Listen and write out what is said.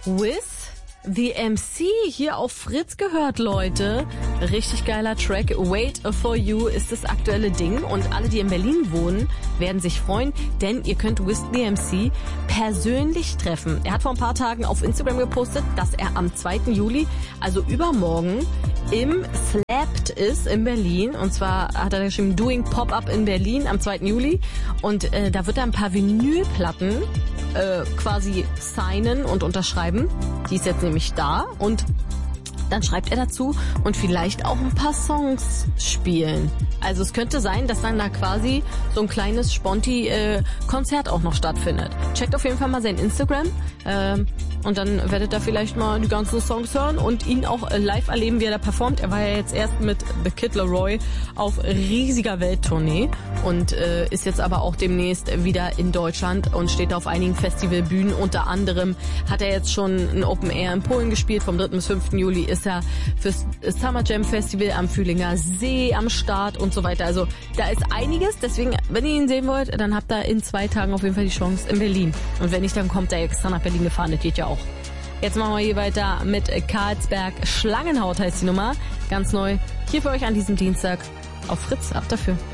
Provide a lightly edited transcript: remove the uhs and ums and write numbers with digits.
With the MC hier auf Fritz gehört, Leute. Richtig geiler Track. Wait for You ist das aktuelle Ding und alle, die in Berlin wohnen, werden sich freuen, denn ihr könnt With the MC persönlich treffen. Er hat vor ein paar Tagen auf Instagram gepostet, dass er am 2. Juli, also übermorgen, im Slapped ist in Berlin. Und zwar hat er geschrieben, Doing Pop-Up in Berlin am 2. Juli. Und da wird er ein paar Vinylplatten quasi signen und unterschreiben. Die ist jetzt nämlich da und dann schreibt er dazu und vielleicht auch ein paar Songs spielen. Also es könnte sein, dass dann da quasi so ein kleines Sponti-Konzert auch noch stattfindet. Checkt auf jeden Fall mal sein Instagram und dann werdet ihr vielleicht mal die ganzen Songs hören und ihn auch live erleben, wie er da performt. Er war ja jetzt erst mit The Kid Laroi auf riesiger Welttournee und ist jetzt aber auch demnächst wieder in Deutschland und steht auf einigen Festivalbühnen. Unter anderem hat er jetzt schon ein Open Air in Polen gespielt. Vom 3. bis 5. Juli ist er fürs Summer Jam Festival am Fühlinger See am Start und so weiter. Also da ist einiges. Deswegen, wenn ihr ihn sehen wollt, dann habt ihr in 2 Tagen auf jeden Fall die Chance in Berlin. Und wenn nicht, dann kommt er extra nach Berlin gefahren. Das geht ja auch. Jetzt machen wir hier weiter mit Karlsberg. Schlangenhaut heißt die Nummer. Ganz neu. Hier für euch an diesem Dienstag auf Fritz. Ab dafür.